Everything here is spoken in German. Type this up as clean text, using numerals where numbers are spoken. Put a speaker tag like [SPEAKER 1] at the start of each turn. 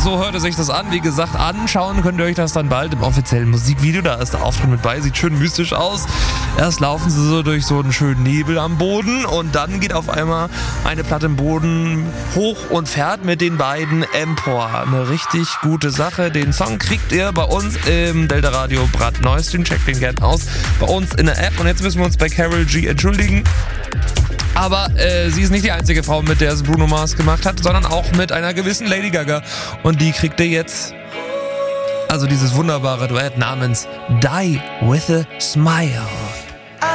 [SPEAKER 1] So hörte sich das an. Wie gesagt, anschauen könnt ihr euch das dann bald im offiziellen Musikvideo. Da ist der Auftritt mit bei, sieht schön mystisch aus. Erst laufen sie so durch so einen schönen Nebel am Boden und dann geht auf einmal eine Platte im Boden hoch und fährt mit den beiden empor. Eine richtig gute Sache. Den Song kriegt ihr bei uns im Delta Radio Brandneustream. Checkt den gern aus. Bei uns in der App. Und jetzt müssen wir uns bei Karol G entschuldigen. Aber sie ist nicht die einzige Frau, mit der es Bruno Mars gemacht hat, sondern auch mit einer gewissen Lady Gaga. Und die kriegt ihr jetzt, also dieses wunderbare Duett namens Die With A Smile.